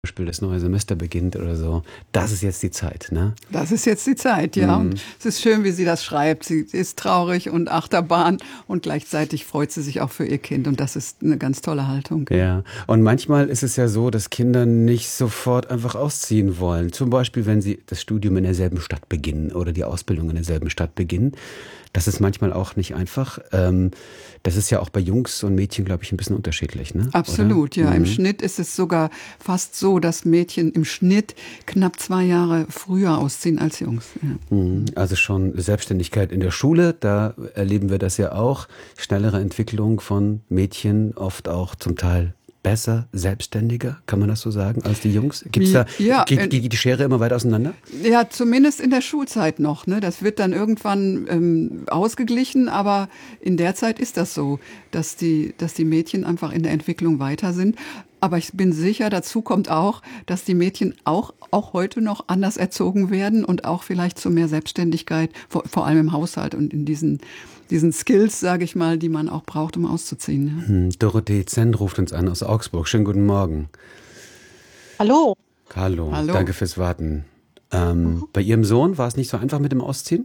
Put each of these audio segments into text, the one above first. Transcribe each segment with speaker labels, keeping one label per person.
Speaker 1: Beispiel das neue Semester beginnt oder so. Das ist jetzt die Zeit, ne?
Speaker 2: Das ist jetzt die Zeit, ja. Und es ist schön, wie sie das schreibt. Sie ist traurig und Achterbahn und gleichzeitig freut sie sich auch für ihr Kind. Und das ist eine ganz tolle Haltung.
Speaker 1: Ja, und manchmal ist es ja so, dass Kinder nicht sofort einfach ausziehen wollen. Zum Beispiel, wenn sie das Studium in derselben Stadt beginnen oder die Ausbildung in derselben Stadt beginnen. Das ist manchmal auch nicht einfach. Das ist ja auch bei Jungs und Mädchen, glaube ich, ein bisschen unterschiedlich, ne?
Speaker 2: Absolut,
Speaker 1: Oder?
Speaker 2: ja. Im Schnitt ist es sogar fast so, dass Mädchen im Schnitt knapp 2 Jahre früher ausziehen als Jungs. Ja.
Speaker 1: Also schon Selbstständigkeit in der Schule, da erleben wir das ja auch. Schnellere Entwicklung von Mädchen, oft auch zum Teil besser, selbstständiger, kann man das so sagen, als die Jungs? Gibt's da,
Speaker 2: Ja,
Speaker 1: geht die Schere immer weiter auseinander?
Speaker 2: Ja, zumindest in der Schulzeit noch. Ne? Das wird dann irgendwann ausgeglichen, aber in der Zeit ist das so, dass die Mädchen einfach in der Entwicklung weiter sind. Aber ich bin sicher, dazu kommt auch, dass die Mädchen auch heute noch anders erzogen werden und auch vielleicht zu mehr Selbstständigkeit, vor allem im Haushalt und in diesen Skills, sage ich mal, die man auch braucht, um auszuziehen. Ja.
Speaker 1: Dorothee Zenn ruft uns an aus Augsburg. Schönen guten Morgen.
Speaker 3: Hallo.
Speaker 1: Hallo. Danke fürs Warten. Bei Ihrem Sohn war es nicht so einfach mit dem Ausziehen?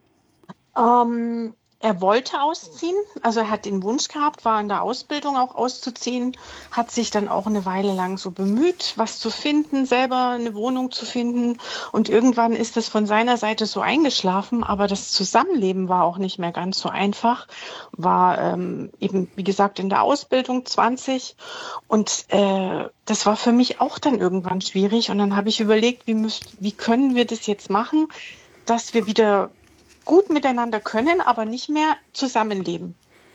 Speaker 3: Er wollte ausziehen, also er hat den Wunsch gehabt, war in der Ausbildung auch auszuziehen, hat sich dann auch eine Weile lang so bemüht, was zu finden, selber eine Wohnung zu finden, und irgendwann ist es von seiner Seite so eingeschlafen, aber das Zusammenleben war auch nicht mehr ganz so einfach, war eben, wie gesagt, in der Ausbildung 20, und das war für mich auch dann irgendwann schwierig, und dann habe ich überlegt, wie können wir das jetzt machen, dass wir wieder gut miteinander können, aber nicht mehr zusammenleben.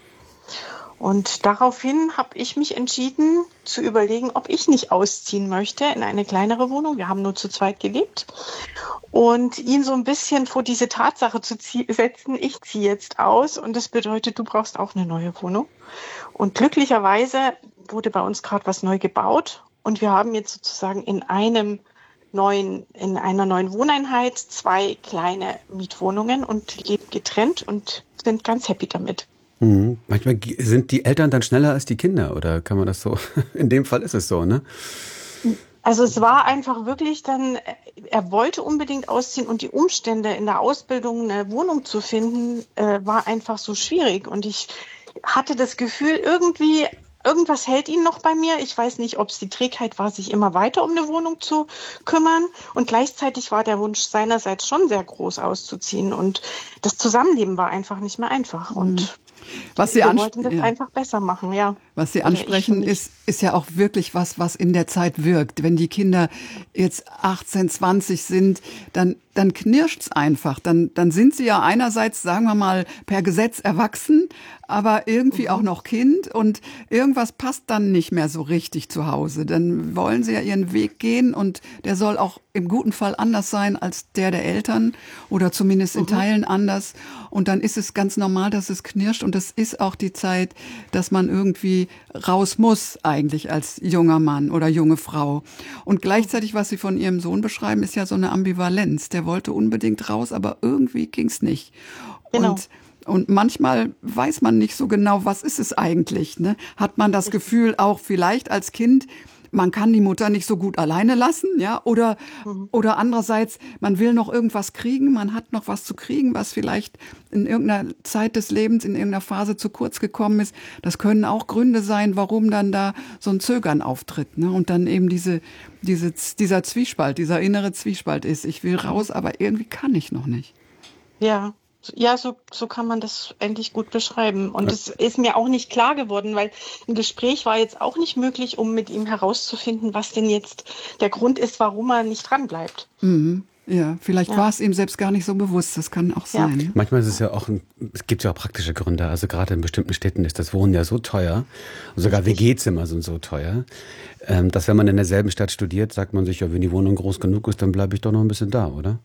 Speaker 3: Und daraufhin habe ich mich entschieden zu überlegen, ob ich nicht ausziehen möchte in eine kleinere Wohnung. Wir haben nur zu zweit gelebt. Und ihn so ein bisschen vor diese Tatsache zu setzen, ich ziehe jetzt aus, und das bedeutet, du brauchst auch eine neue Wohnung. Und glücklicherweise wurde bei uns gerade was neu gebaut, und wir haben jetzt sozusagen in einer neuen Wohneinheit 2 kleine Mietwohnungen und leben getrennt und sind ganz happy damit.
Speaker 1: Manchmal sind die Eltern dann schneller als die Kinder, oder kann man das so? In dem Fall ist es so, ne?
Speaker 3: Also es war einfach wirklich dann, er wollte unbedingt ausziehen, und die Umstände in der Ausbildung eine Wohnung zu finden, war einfach so schwierig, und ich hatte das Gefühl, irgendwas hält ihn noch bei mir. Ich weiß nicht, ob es die Trägheit war, sich immer weiter um eine Wohnung zu kümmern. Und gleichzeitig war der Wunsch seinerseits schon sehr groß, auszuziehen. Und das Zusammenleben war einfach nicht mehr einfach. Und wir wollten das einfach besser machen, ja.
Speaker 2: Was Sie ansprechen, ist ja auch wirklich was in der Zeit wirkt. Wenn die Kinder jetzt 18, 20 sind, dann knirscht's einfach. Dann sind sie ja einerseits, sagen wir mal, per Gesetz erwachsen, aber irgendwie auch noch Kind, und irgendwas passt dann nicht mehr so richtig zu Hause. Dann wollen sie ja ihren Weg gehen, und der soll auch im guten Fall anders sein als der Eltern oder zumindest in Teilen anders. Und dann ist es ganz normal, dass es knirscht, und das ist auch die Zeit, dass man irgendwie raus muss eigentlich als junger Mann oder junge Frau. Und gleichzeitig, was Sie von Ihrem Sohn beschreiben, ist ja so eine Ambivalenz. Der wollte unbedingt raus, aber irgendwie ging's nicht.
Speaker 3: Genau.
Speaker 2: Und manchmal weiß man nicht so genau, was ist es eigentlich, ne? Hat man das Gefühl auch vielleicht als Kind, man kann die Mutter nicht so gut alleine lassen, ja? Oder andererseits, man will noch irgendwas kriegen, man hat noch was zu kriegen, was vielleicht in irgendeiner Zeit des Lebens, in irgendeiner Phase zu kurz gekommen ist. Das können auch Gründe sein, warum dann da so ein Zögern auftritt, ne? Und dann eben dieser Zwiespalt, dieser innere Zwiespalt ist. Ich will raus, aber irgendwie kann ich noch nicht.
Speaker 3: Ja, so kann man das eigentlich gut beschreiben. Und es ist mir auch nicht klar geworden, weil ein Gespräch war jetzt auch nicht möglich, um mit ihm herauszufinden, was denn jetzt der Grund ist, warum er nicht dran bleibt.
Speaker 2: Ja, vielleicht war es ihm selbst gar nicht so bewusst. Das kann auch sein. Ja.
Speaker 1: Manchmal ist es ja auch, es gibt ja auch praktische Gründe. Also gerade in bestimmten Städten ist das Wohnen ja so teuer. Und sogar WG-Zimmer sind so teuer, dass wenn man in derselben Stadt studiert, sagt man sich, ja, wenn die Wohnung groß genug ist, dann bleibe ich doch noch ein bisschen da, oder?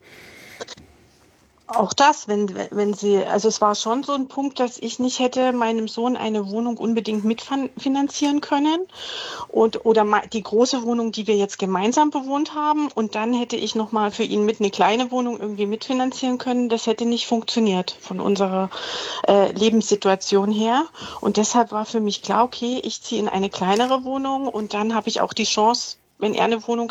Speaker 3: Auch das, wenn sie, also es war schon so ein Punkt, dass ich nicht hätte meinem Sohn eine Wohnung unbedingt mitfinanzieren können, oder die große Wohnung, die wir jetzt gemeinsam bewohnt haben, und dann hätte ich nochmal für ihn mit eine kleine Wohnung irgendwie mitfinanzieren können. Das hätte nicht funktioniert von unserer Lebenssituation her, und deshalb war für mich klar, okay, ich ziehe in eine kleinere Wohnung, und dann habe ich auch die Chance, wenn er eine Wohnung